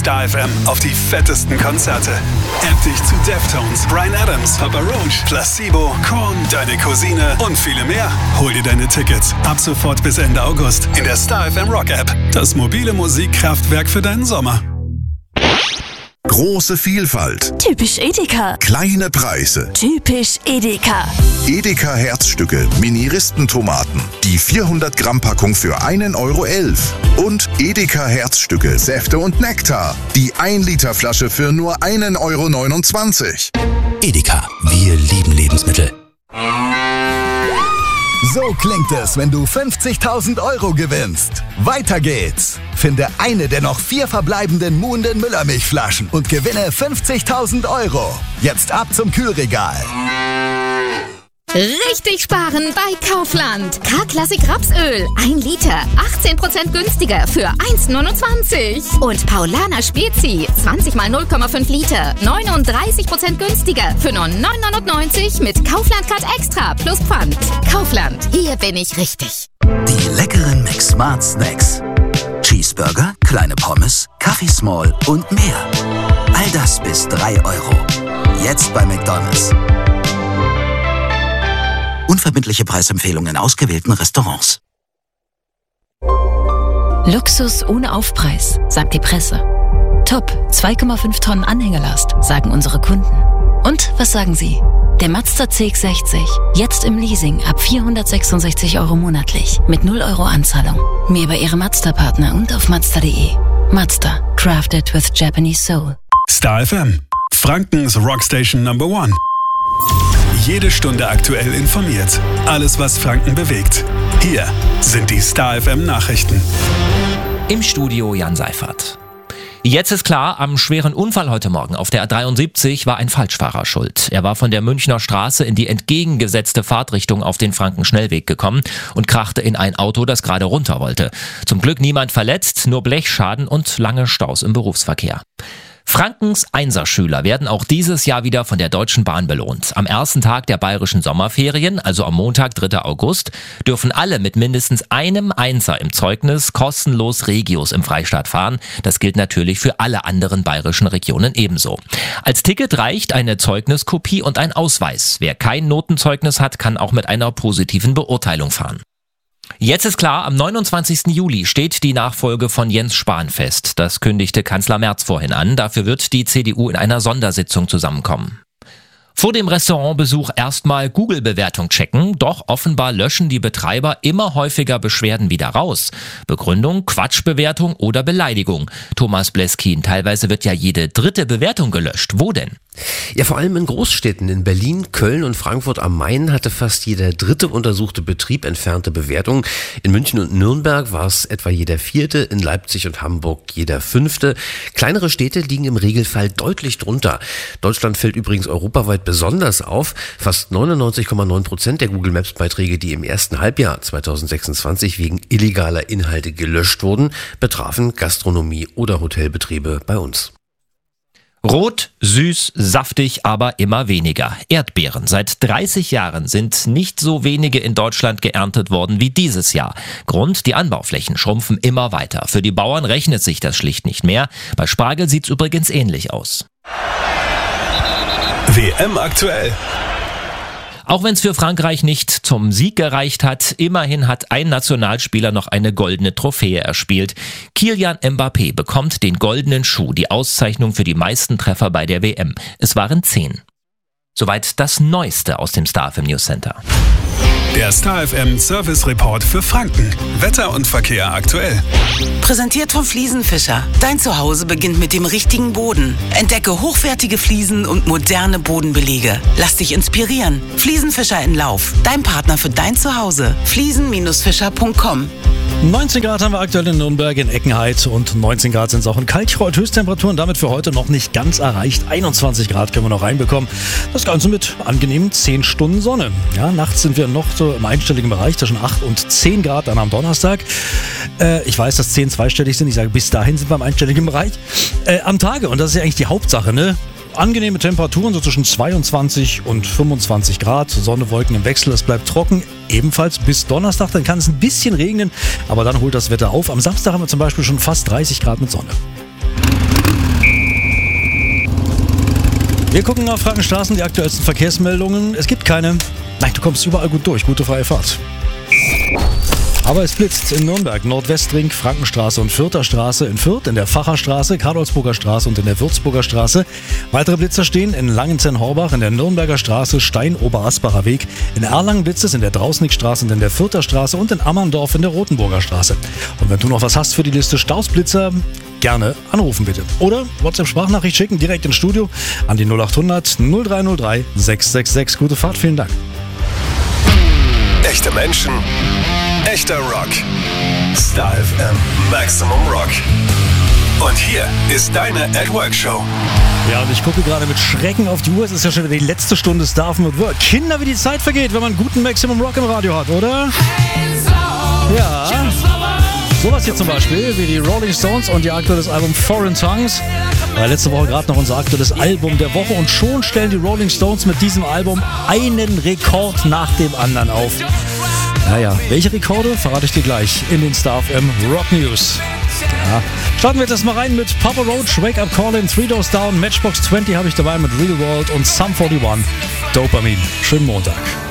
Star FM auf die fettesten Konzerte. Add dich zu Deftones, Bryan Adams, Papa Roach, Placebo, Korn, Deine Cousine und viele mehr. Hol dir deine Tickets ab sofort bis Ende August in der Star FM Rock App. Das mobile Musikkraftwerk für deinen Sommer. Große Vielfalt. Typisch Edeka. Kleine Preise. Typisch Edeka. Edeka Herzstücke, Mini-Ristentomaten. Die 400 Gramm Packung für 1,11 €. Und Edeka Herzstücke, Säfte und Nektar. Die 1 Liter Flasche für nur 1,29 €. Edeka, wir lieben Lebensmittel. So klingt es, wenn du 50.000 € gewinnst. Weiter geht's. Finde eine der noch 4 verbleibenden Muhnden Müllermilchflaschen und gewinne 50.000 €. Jetzt ab zum Kühlregal. Richtig sparen bei Kaufland. K-Klassik Rapsöl, 1 Liter, 18% günstiger für 1,29 €. Und Paulaner Spezi, 20 mal 0,5 Liter, 39% günstiger für nur 9,99 € mit Kaufland Card Extra plus Pfand. Kaufland, hier bin ich richtig. Die leckeren McSmart Snacks. Cheeseburger, kleine Pommes, Kaffee Small und mehr. All das bis 3 €. Jetzt bei McDonald's. Unverbindliche Preisempfehlungen in ausgewählten Restaurants. Luxus ohne Aufpreis, sagt die Presse. Top, 2,5 Tonnen Anhängelast, sagen unsere Kunden. Und was sagen Sie? Der Mazda CX-60, jetzt im Leasing ab 466 € monatlich, mit 0 € Anzahlung. Mehr über Ihre Mazda-Partner und auf Mazda.de. Mazda, crafted with Japanese soul. Star FM, Frankens Rockstation Number 1. Jede Stunde aktuell informiert. Alles, was Franken bewegt. Hier sind die Star FM Nachrichten. Im Studio Jan Seifert. Jetzt ist klar, am schweren Unfall heute Morgen auf der A73 war ein Falschfahrer schuld. Er war von der Münchner Straße in die entgegengesetzte Fahrtrichtung auf den Frankenschnellweg gekommen und krachte in ein Auto, das gerade runter wollte. Zum Glück niemand verletzt, nur Blechschaden und lange Staus im Berufsverkehr. Frankens Einserschüler werden auch dieses Jahr wieder von der Deutschen Bahn belohnt. Am ersten Tag der bayerischen Sommerferien, also am Montag, 3. August, dürfen alle mit mindestens einem Einser im Zeugnis kostenlos Regios im Freistaat fahren. Das gilt natürlich für alle anderen bayerischen Regionen ebenso. Als Ticket reicht eine Zeugniskopie und ein Ausweis. Wer kein Notenzeugnis hat, kann auch mit einer positiven Beurteilung fahren. Jetzt ist klar, am 29. Juli steht die Nachfolge von Jens Spahn fest. Das kündigte Kanzler Merz vorhin an. Dafür wird die CDU in einer Sondersitzung zusammenkommen. Vor dem Restaurantbesuch erstmal Google-Bewertung checken, doch offenbar löschen die Betreiber immer häufiger Beschwerden wieder raus. Begründung, Quatschbewertung oder Beleidigung. Thomas Bleskin, teilweise wird ja jede 3. Bewertung gelöscht. Wo denn? Ja, vor allem in Großstädten. In Berlin, Köln und Frankfurt am Main hatte fast jeder 3. untersuchte Betrieb entfernte Bewertungen. In München und Nürnberg war es etwa jeder 4., in Leipzig und Hamburg jeder 5. Kleinere Städte liegen im Regelfall deutlich drunter. Deutschland fällt übrigens europaweit besonders auf. Fast 99,9% der Google Maps Beiträge, die im ersten Halbjahr 2026 wegen illegaler Inhalte gelöscht wurden, betrafen Gastronomie oder Hotelbetriebe bei uns. Rot, süß, saftig, aber immer weniger. Erdbeeren. Seit 30 Jahren sind nicht so wenige in Deutschland geerntet worden wie dieses Jahr. Grund, die Anbauflächen schrumpfen immer weiter. Für die Bauern rechnet sich das schlicht nicht mehr. Bei Spargel sieht's übrigens ähnlich aus. WM aktuell. Auch wenn es für Frankreich nicht zum Sieg gereicht hat, immerhin hat ein Nationalspieler noch eine goldene Trophäe erspielt. Kylian Mbappé bekommt den goldenen Schuh, die Auszeichnung für die meisten Treffer bei der WM. Es waren 10. Soweit das Neueste aus dem Star FM News Center. Der Star FM Service Report für Franken. Wetter und Verkehr aktuell. Präsentiert von Fliesenfischer. Dein Zuhause beginnt mit dem richtigen Boden. Entdecke hochwertige Fliesen und moderne Bodenbelege. Lass dich inspirieren. Fliesenfischer in Lauf. Dein Partner für dein Zuhause. Fliesen-fischer.com. 19 Grad haben wir aktuell in Nürnberg, in Eckenheit und 19 Grad sind es auch in Kaltchreuth. Höchsttemperaturen damit für heute noch nicht ganz erreicht. 21 Grad können wir noch reinbekommen. Das Ganze mit angenehmen 10 Stunden Sonne. Ja, nachts sind wir noch so im einstelligen Bereich zwischen 8 und 10 Grad dann am Donnerstag. Ich weiß, dass 10 zweistellig sind. Ich sage, bis dahin sind wir im einstelligen Bereich. Am Tage, und das ist ja eigentlich die Hauptsache, ne? Angenehme Temperaturen, so zwischen 22 und 25 Grad. Sonne, Wolken im Wechsel, es bleibt trocken. Ebenfalls bis Donnerstag, dann kann es ein bisschen regnen, aber dann holt das Wetter auf. Am Samstag haben wir zum Beispiel schon fast 30 Grad mit Sonne. Wir gucken nach Frankenstraßen, die aktuellsten Verkehrsmeldungen. Es gibt keine. Nein, du kommst überall gut durch. Gute freie Fahrt. Aber es blitzt in Nürnberg, Nordwestring, Frankenstraße und Fürther Straße in Fürth, in der Facherstraße, Karlsburger Straße und in der Würzburger Straße. Weitere Blitzer stehen in Langenzenn-Horbach, in der Nürnberger Straße, Stein-Oberasbacher Weg. In Erlangen blitzt es in der Drausnickstraße und in der Fürther Straße und in Ammerndorf in der Rotenburger Straße. Und wenn du noch was hast für die Liste Stausblitzer, gerne anrufen bitte. Oder WhatsApp-Sprachnachricht schicken, direkt ins Studio an die 0800 0303 666. Gute Fahrt, vielen Dank. Echte Menschen, echter Rock. Star FM Maximum Rock. Und hier ist deine At Work Show. Ja, und ich gucke gerade mit Schrecken auf die Uhr. Es ist ja schon wieder die letzte Stunde Star FM at Work. Kinder, wie die Zeit vergeht, wenn man guten Maximum Rock im Radio hat, oder? Ja. Sowas hier zum Beispiel wie die Rolling Stones und ihr aktuelles Album Foreign Tongues. Letzte Woche gerade noch unser aktuelles Album der Woche und schon stellen die Rolling Stones mit diesem Album einen Rekord nach dem anderen auf. Naja, welche Rekorde verrate ich dir gleich in den Star FM Rock News. Ja. Starten wir jetzt erstmal rein mit Papa Roach, Wake Up Callin', Three Doors Down, Matchbox 20 habe ich dabei mit Real World und Sum 41, Dopamine. Schönen Montag.